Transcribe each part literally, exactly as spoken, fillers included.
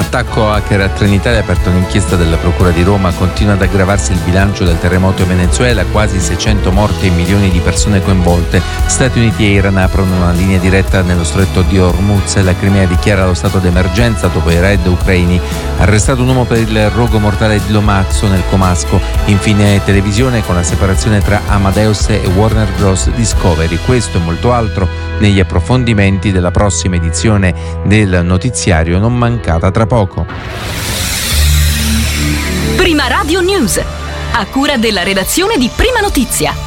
L'attacco hacker a Trenitalia ha aperto un'inchiesta della Procura di Roma. Continua ad aggravarsi il bilancio del terremoto in Venezuela, quasi seicento morti e milioni di persone coinvolte. Stati Uniti e Iran aprono una linea diretta nello stretto di Hormuz e la Crimea dichiara lo stato d'emergenza dopo i raid ucraini. Arrestato un uomo per il rogo mortale di Lomazzo nel Comasco. Infine televisione con la separazione tra Amadeus e Warner Bros. Discovery. Questo e molto altro negli approfondimenti della prossima edizione del notiziario, non mancata tra poco. Prima Radio News, a cura della redazione di Prima Notizia.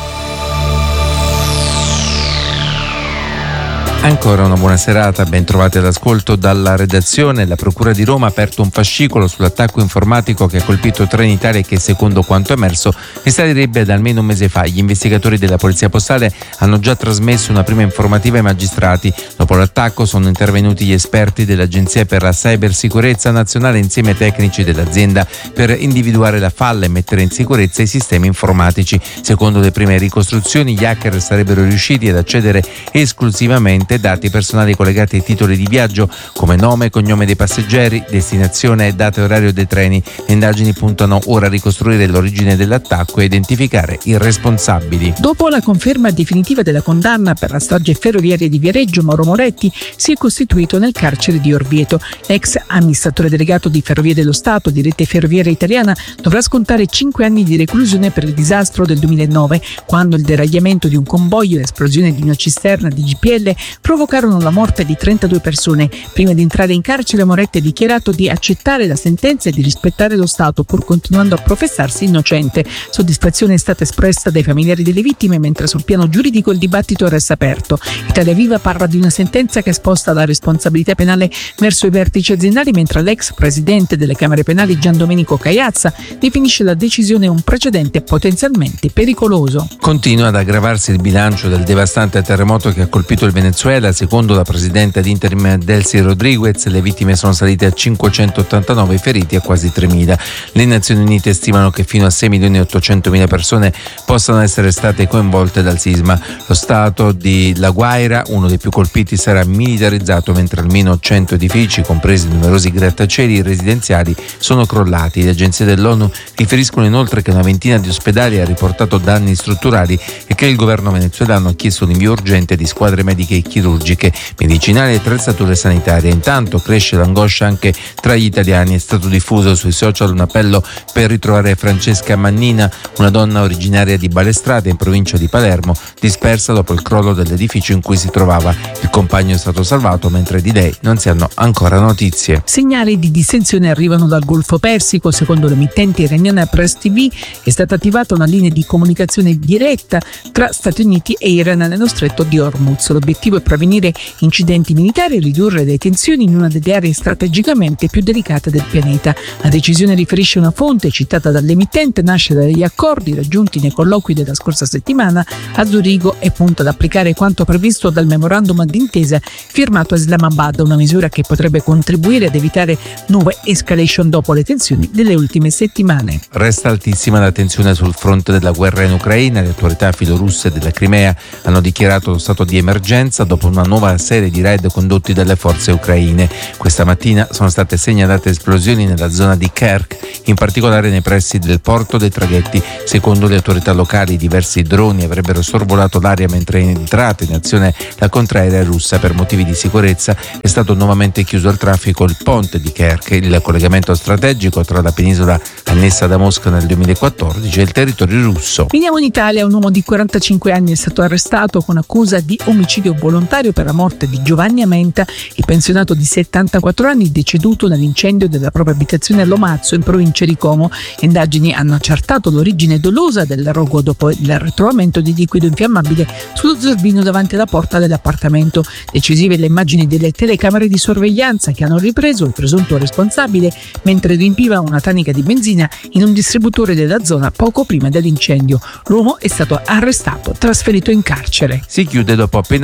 Ancora una buona serata, ben trovati all'ascolto dalla redazione. La Procura di Roma ha aperto un fascicolo sull'attacco informatico che ha colpito Trenitalia e che, secondo quanto emerso, risalirebbe da almeno un mese fa. Gli investigatori della Polizia Postale hanno già trasmesso una prima informativa ai magistrati. Dopo l'attacco sono intervenuti gli esperti dell'Agenzia per la Cybersicurezza Nazionale insieme ai tecnici dell'azienda per individuare la falla e mettere in sicurezza i sistemi informatici. Secondo le prime ricostruzioni, gli hacker sarebbero riusciti ad accedere esclusivamente dati personali collegati ai titoli di viaggio come nome e cognome dei passeggeri, destinazione, data e orario dei treni. Le indagini puntano ora a ricostruire l'origine dell'attacco e identificare i responsabili. Dopo la conferma definitiva della condanna per la strage ferroviaria di Viareggio, Mauro Moretti si è costituito nel carcere di Orvieto. L'ex amministratore delegato di Ferrovie dello Stato di Rete Ferroviaria Italiana dovrà scontare cinque anni di reclusione per il disastro del duemilanove, quando il deragliamento di un convoglio e l'esplosione di una cisterna di G P L provocarono la morte di trentadue persone. Prima di entrare in carcere, Moretti ha dichiarato di accettare la sentenza e di rispettare lo Stato, pur continuando a professarsi innocente. Soddisfazione è stata espressa dai familiari delle vittime, mentre sul piano giuridico il dibattito resta aperto. Italia Viva parla di una sentenza che sposta la responsabilità penale verso i vertici aziendali, mentre l'ex presidente delle Camere Penali Gian Domenico Caiazza definisce la decisione un precedente potenzialmente pericoloso. Continua ad aggravarsi il bilancio del devastante terremoto che ha colpito il Venezuela. Secondo la presidente ad interim Delcy Rodriguez, le vittime sono salite a cinquecentottantanove, i feriti a quasi tremila. Le Nazioni Unite stimano che fino a sei milioni e ottocentomila persone possano essere state coinvolte dal sisma. Lo stato di La Guaira, uno dei più colpiti, sarà militarizzato, mentre almeno cento edifici, compresi numerosi grattacieli residenziali, sono crollati. Le agenzie dell'ONU riferiscono inoltre che una ventina di ospedali ha riportato danni strutturali e che il governo venezuelano ha chiesto l'invio urgente di squadre mediche e chirurgiche, medicinali e attrezzature sanitarie. Intanto cresce l'angoscia anche tra gli italiani. È stato diffuso sui social un appello per ritrovare Francesca Mannina, una donna originaria di Balestrate in provincia di Palermo, dispersa dopo il crollo dell'edificio in cui si trovava. Il compagno è stato salvato, mentre di lei non si hanno ancora notizie. Segnali di distensione arrivano dal Golfo Persico. Secondo l'emittente iraniana Press T V è stata attivata una linea di comunicazione diretta tra Stati Uniti e Iran nello stretto di Hormuz. L'obiettivo è prevenire incidenti militari e ridurre le tensioni in una delle aree strategicamente più delicate del pianeta. La decisione, riferisce una fonte citata dall'emittente, nasce dagli accordi raggiunti nei colloqui della scorsa settimana a Zurigo e punta ad applicare quanto previsto dal memorandum d'intesa firmato a Islamabad, una misura che potrebbe contribuire ad evitare nuove escalation dopo le tensioni delle ultime settimane. Resta altissima la tensione sul fronte della guerra in Ucraina. Le autorità filorusse della Crimea hanno dichiarato lo stato di emergenza dopo una nuova serie di raid condotti dalle forze ucraine. Questa mattina sono state segnalate esplosioni nella zona di Kerch, in particolare nei pressi del porto dei traghetti. Secondo le autorità locali, diversi droni avrebbero sorvolato l'area mentre è entrata in azione la contraerea russa. Per motivi di sicurezza è stato nuovamente chiuso al traffico il ponte di Kerch, il collegamento strategico tra la penisola annessa da Mosca nel duemilaquattordici e il territorio russo. Veniamo in Italia. Un uomo di quarantacinque anni è stato arrestato con accusa di omicidio volontario per la morte di Giovanni Amenta, il pensionato di settantaquattro anni deceduto nell'incendio della propria abitazione a Lomazzo, in provincia di Como. Le indagini hanno accertato l'origine dolosa del rogo dopo il ritrovamento di liquido infiammabile sullo zerbino davanti alla porta dell'appartamento. Decisive le immagini delle telecamere di sorveglianza che hanno ripreso il presunto responsabile mentre riempiva una tanica di benzina in un distributore della zona poco prima dell'incendio. L'uomo è stato arrestato, trasferito in carcere. Si chiude dopo appena due anni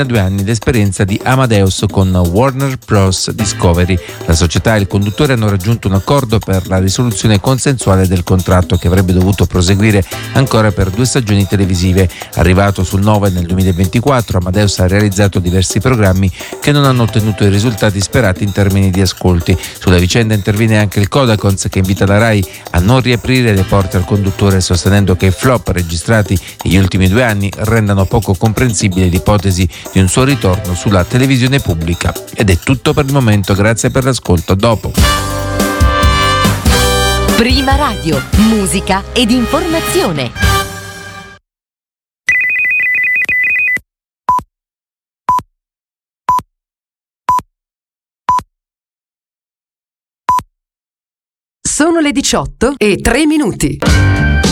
l'esperienza di Amadeus con Warner Bros. Discovery. La società e il conduttore hanno raggiunto un accordo per la risoluzione consensuale del contratto, che avrebbe dovuto proseguire ancora per due stagioni televisive. Arrivato sul nove nel duemilaventiquattro, Amadeus ha realizzato diversi programmi che non hanno ottenuto i risultati sperati in termini di ascolti. Sulla vicenda interviene anche il Codacons, che invita la Rai a non riaprire le porte al conduttore, sostenendo che i flop registrati negli ultimi due anni rendano poco comprensibile l'ipotesi di un suo ritorno sulla televisione pubblica. Ed è tutto per il momento, grazie per l'ascolto, dopo. Prima Radio, musica ed informazione. Sono le diciotto e tre minuti.